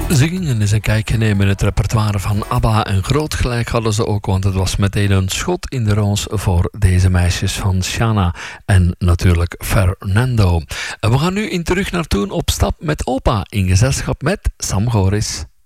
Ze gingen eens een kijkje nemen in het repertoire van ABBA en groot gelijk hadden ze ook, want het was meteen een schot in de roos voor deze meisjes van Shana en natuurlijk Fernando. En we gaan nu in terug naartoe op stap met opa in gezelschap met Sam Goris.